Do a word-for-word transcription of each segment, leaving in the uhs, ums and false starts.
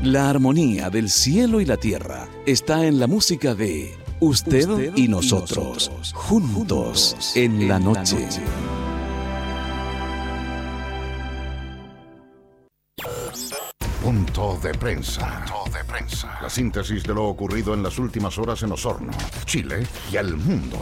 La armonía del cielo y la tierra está en la música de Usted, Usted y, nosotros, y nosotros, juntos, juntos en, en la noche. La noche. Punto de prensa. Punto de prensa. La síntesis de lo ocurrido en las últimas horas en Osorno, Chile y el mundo.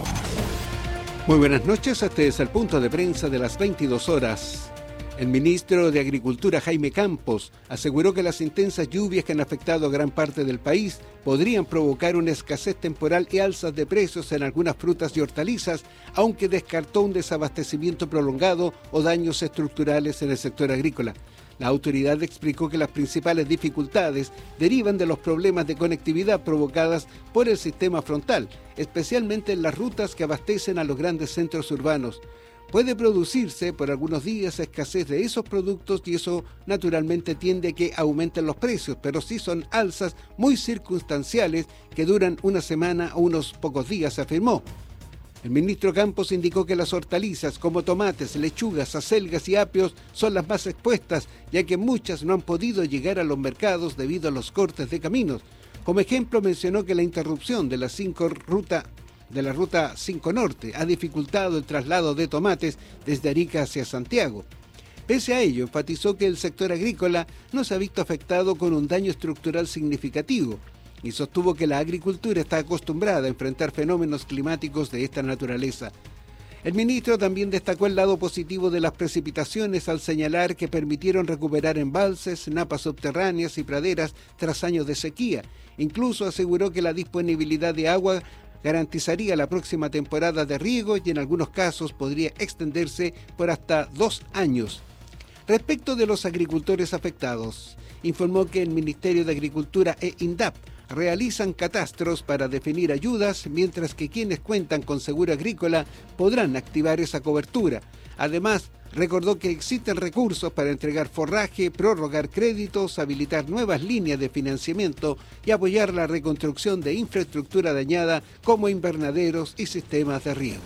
Muy buenas noches, este es el punto de prensa de las veintidós horas. El ministro de Agricultura, Jaime Campos, aseguró que las intensas lluvias que han afectado a gran parte del país podrían provocar una escasez temporal y alzas de precios en algunas frutas y hortalizas, aunque descartó un desabastecimiento prolongado o daños estructurales en el sector agrícola. La autoridad explicó que las principales dificultades derivan de los problemas de conectividad provocadas por el sistema frontal, especialmente en las rutas que abastecen a los grandes centros urbanos. Puede producirse por algunos días escasez de esos productos y eso naturalmente tiende a que aumenten los precios, pero sí son alzas muy circunstanciales que duran una semana o unos pocos días, afirmó. El ministro Campos indicó que las hortalizas como tomates, lechugas, acelgas y apios son las más expuestas, ya que muchas no han podido llegar a los mercados debido a los cortes de caminos. Como ejemplo mencionó que la interrupción de la cinco ruta de la ruta cinco Norte ha dificultado el traslado de tomates desde Arica hacia Santiago. Pese a ello, enfatizó que el sector agrícola no se ha visto afectado con un daño estructural significativo y sostuvo que la agricultura está acostumbrada a enfrentar fenómenos climáticos de esta naturaleza. El ministro también destacó el lado positivo de las precipitaciones al señalar que permitieron recuperar embalses, napas subterráneas y praderas tras años de sequía. Incluso aseguró que la disponibilidad de agua garantizaría la próxima temporada de riego y en algunos casos podría extenderse por hasta dos años. Respecto de los agricultores afectados, informó que el Ministerio de Agricultura e INDAP realizan catastros para definir ayudas, mientras que quienes cuentan con seguro agrícola podrán activar esa cobertura. Además, recordó que existen recursos para entregar forraje, prorrogar créditos, habilitar nuevas líneas de financiamiento y apoyar la reconstrucción de infraestructura dañada como invernaderos y sistemas de riego.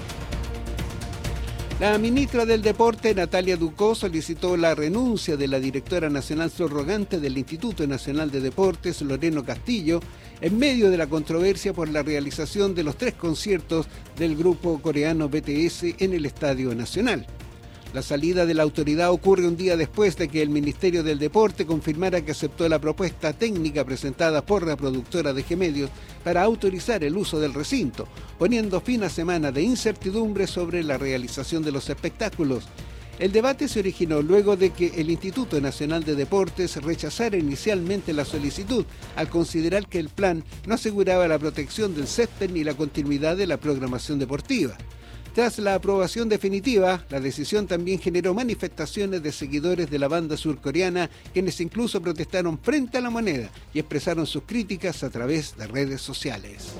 La ministra del Deporte, Natalia Ducó, solicitó la renuncia de la directora nacional subrogante del Instituto Nacional de Deportes, Loreno Castillo, en medio de la controversia por la realización de los tres conciertos del grupo coreano B T S en el Estadio Nacional. La salida de la autoridad ocurre un día después de que el Ministerio del Deporte confirmara que aceptó la propuesta técnica presentada por la productora de G-Medios para autorizar el uso del recinto, poniendo fin a semanas de incertidumbre sobre la realización de los espectáculos. El debate se originó luego de que el Instituto Nacional de Deportes rechazara inicialmente la solicitud, al considerar que el plan no aseguraba la protección del césped ni la continuidad de la programación deportiva. Tras la aprobación definitiva, la decisión también generó manifestaciones de seguidores de la banda surcoreana, quienes incluso protestaron frente a la moneda y expresaron sus críticas a través de redes sociales.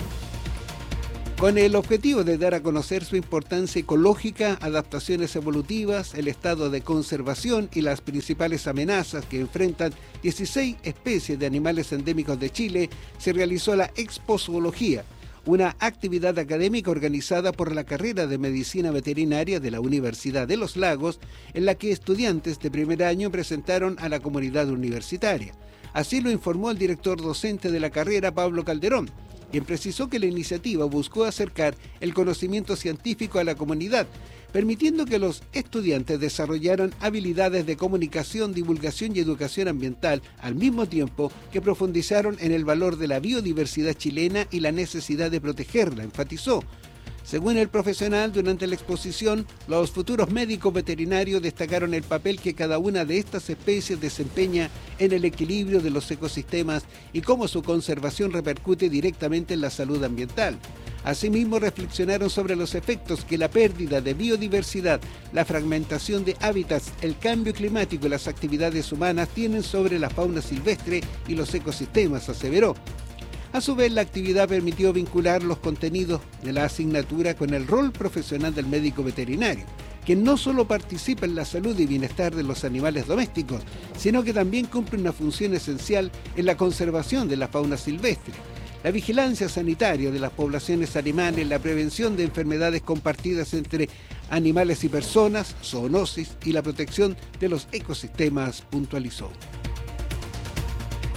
Con el objetivo de dar a conocer su importancia ecológica, adaptaciones evolutivas, el estado de conservación y las principales amenazas que enfrentan dieciséis especies de animales endémicos de Chile, se realizó la Expo Zoología, una actividad académica organizada por la carrera de Medicina Veterinaria de la Universidad de Los Lagos, en la que estudiantes de primer año presentaron a la comunidad universitaria. Así lo informó el director docente de la carrera, Pablo Calderón, quien precisó que la iniciativa buscó acercar el conocimiento científico a la comunidad, permitiendo que los estudiantes desarrollaran habilidades de comunicación, divulgación y educación ambiental, al mismo tiempo que profundizaron en el valor de la biodiversidad chilena y la necesidad de protegerla, enfatizó. Según el profesional, durante la exposición, los futuros médicos veterinarios destacaron el papel que cada una de estas especies desempeña en el equilibrio de los ecosistemas y cómo su conservación repercute directamente en la salud ambiental. Asimismo, reflexionaron sobre los efectos que la pérdida de biodiversidad, la fragmentación de hábitats, el cambio climático y las actividades humanas tienen sobre la fauna silvestre y los ecosistemas, aseveró. A su vez, la actividad permitió vincular los contenidos de la asignatura con el rol profesional del médico veterinario, que no solo participa en la salud y bienestar de los animales domésticos, sino que también cumple una función esencial en la conservación de la fauna silvestre, la vigilancia sanitaria de las poblaciones animales, la prevención de enfermedades compartidas entre animales y personas, zoonosis y la protección de los ecosistemas, puntualizó.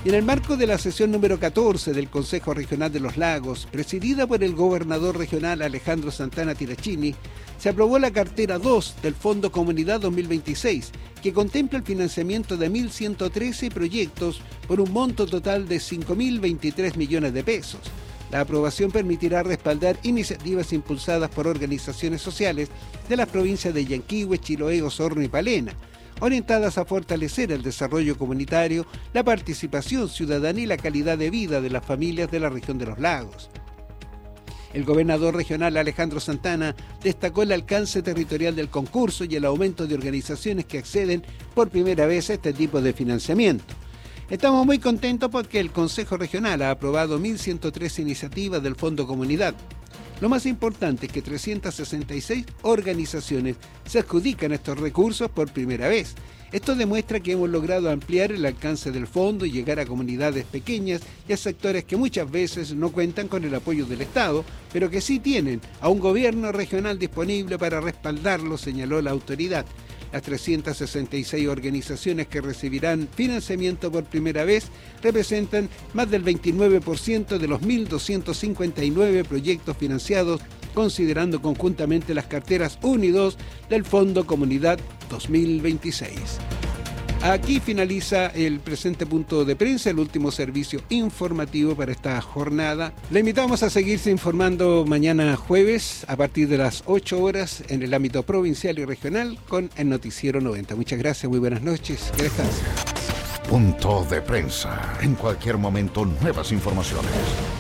Y en el marco de la sesión número catorce del Consejo Regional de los Lagos, presidida por el gobernador regional Alejandro Santana Tirachini, se aprobó la cartera dos del Fondo Comunidad dos mil veintiséis, que contempla el financiamiento de mil ciento trece proyectos por un monto total de cinco mil veintitrés millones de pesos. La aprobación permitirá respaldar iniciativas impulsadas por organizaciones sociales de las provincias de Yanquihue, Chiloé, Osorno y Palena, orientadas a fortalecer el desarrollo comunitario, la participación ciudadana y la calidad de vida de las familias de la región de los lagos. El gobernador regional Alejandro Santana destacó el alcance territorial del concurso y el aumento de organizaciones que acceden por primera vez a este tipo de financiamiento. Estamos muy contentos porque el Consejo Regional ha aprobado mil ciento trece iniciativas del Fondo Comunidad. Lo más importante es que trescientas sesenta y seis organizaciones se adjudican estos recursos por primera vez. Esto demuestra que hemos logrado ampliar el alcance del fondo y llegar a comunidades pequeñas y a sectores que muchas veces no cuentan con el apoyo del Estado, pero que sí tienen a un gobierno regional disponible para respaldarlo, señaló la autoridad. Las trescientas sesenta y seis organizaciones que recibirán financiamiento por primera vez representan más del veintinueve por ciento de los mil doscientos cincuenta y nueve proyectos financiados, considerando conjuntamente las carteras uno y dos del Fondo Comunidad dos mil veintiséis. Aquí finaliza el presente punto de prensa, el último servicio informativo para esta jornada. Le invitamos a seguirse informando mañana jueves a partir de las ocho horas en el ámbito provincial y regional con el Noticiero noventa. Muchas gracias, muy buenas noches, que descansen. Punto de prensa. En cualquier momento, nuevas informaciones.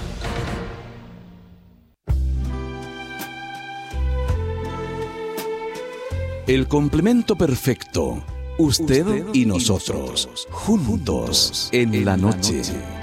El complemento perfecto. Usted, Usted y nosotros, y nosotros juntos en la noche.